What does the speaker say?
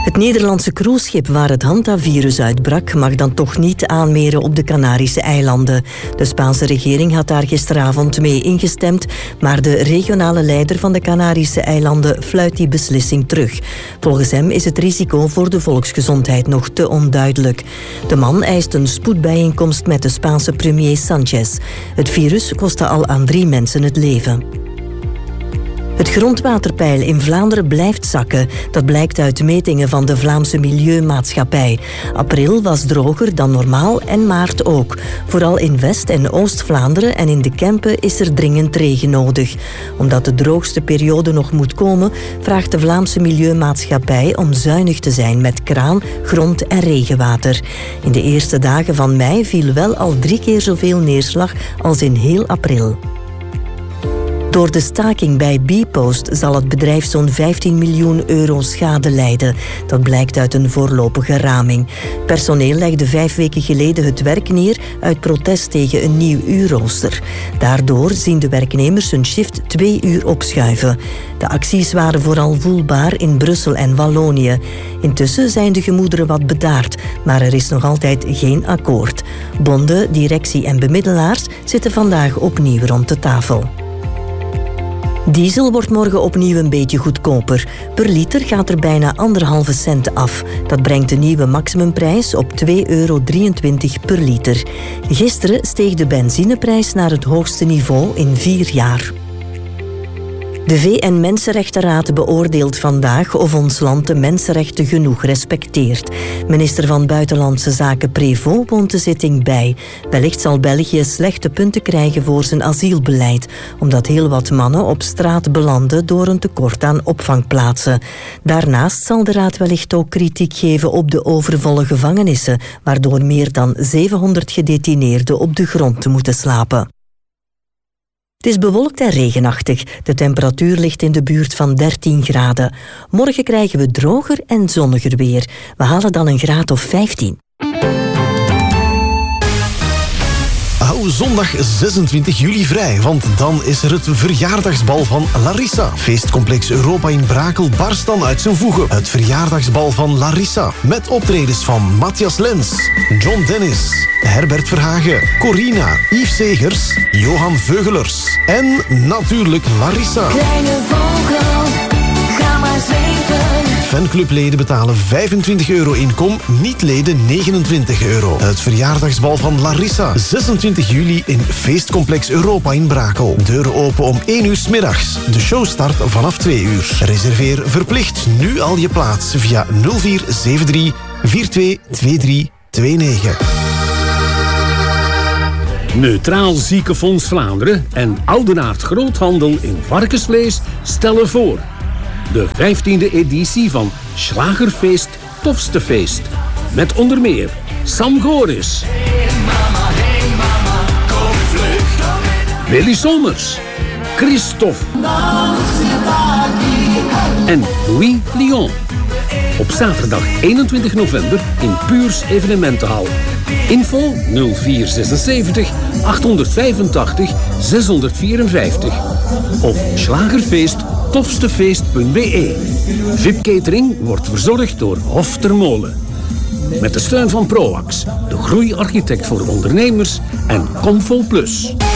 Het Nederlandse cruiseschip waar het Hanta-virus uitbrak mag dan toch niet aanmeren op de Canarische eilanden. De Spaanse regering had daar gisteravond mee ingestemd, maar de regionale leider van de Canarische eilanden fluit die beslissing terug. Volgens hem is het risico voor de volksgezondheid nog te onduidelijk. De man eist een spoedbijeenkomst met de Spaanse premier Sanchez. Het virus kostte al aan 3 mensen het leven. Het grondwaterpeil in Vlaanderen blijft zakken. Dat blijkt uit metingen van de Vlaamse Milieumaatschappij. April was droger dan normaal en maart ook. Vooral in West- en Oost-Vlaanderen en in de Kempen is er dringend regen nodig. Omdat de droogste periode nog moet komen, vraagt de Vlaamse Milieumaatschappij om zuinig te zijn met kraan, grond- en regenwater. In de eerste dagen van mei viel wel al 3 keer zoveel neerslag als in heel april. Door de staking bij bpost zal het bedrijf zo'n 15 miljoen euro schade lijden. Dat blijkt uit een voorlopige raming. Personeel legde 5 weken geleden het werk neer uit protest tegen een nieuw uurrooster. Daardoor zien de werknemers hun shift 2 uur opschuiven. De acties waren vooral voelbaar in Brussel en Wallonië. Intussen zijn de gemoederen wat bedaard, maar er is nog altijd geen akkoord. Bonden, directie en bemiddelaars zitten vandaag opnieuw rond de tafel. Diesel wordt morgen opnieuw een beetje goedkoper. Per liter gaat er bijna 1,5 cent af. Dat brengt de nieuwe maximumprijs op €2,23 per liter. Gisteren steeg de benzineprijs naar het hoogste niveau in 4 jaar. De VN-Mensenrechtenraad beoordeelt vandaag of ons land de mensenrechten genoeg respecteert. Minister van Buitenlandse Zaken Prévost woont de zitting bij. Wellicht zal België slechte punten krijgen voor zijn asielbeleid, omdat heel wat mannen op straat belanden door een tekort aan opvangplaatsen. Daarnaast zal de raad wellicht ook kritiek geven op de overvolle gevangenissen, waardoor meer dan 700 gedetineerden op de grond moeten slapen. Het is bewolkt en regenachtig. De temperatuur ligt in de buurt van 13 graden. Morgen krijgen we droger en zonniger weer. We halen dan een graad of 15. Hou zondag 26 juli vrij, want dan is er het verjaardagsbal van Larissa. Feestcomplex Europa in Brakel barst dan uit zijn voegen. Het verjaardagsbal van Larissa. Met optredens van Matthias Lens, John Dennis, Herbert Verhagen, Corina, Yves Segers, Johan Veugelers en natuurlijk Larissa. Kleine vogel, ga maar zweven. Fanclubleden betalen €25 inkom, niet-leden €29. Het verjaardagsbal van Larissa. 26 juli in Feestcomplex Europa in Brakel. Deuren open om 1 uur 's middags. De show start vanaf 2 uur. Reserveer verplicht nu al je plaats via 0473 422329. Neutraal Ziekenfonds Vlaanderen en Oudenaard Groothandel in varkensvlees stellen voor de 15e editie van Schlagerfeest Tofste Feest. Met onder meer Sam Goris, Willy Somers, Christophe en Louis Lyon. Op zaterdag 21 november in Puurs Evenementenhal. Info 0476 885 654 of slagerfeesttofstefeest.be. VIP-catering wordt verzorgd door Hof ter Molen. Met de steun van Proax, de groeiarchitect voor ondernemers en Comfo Plus.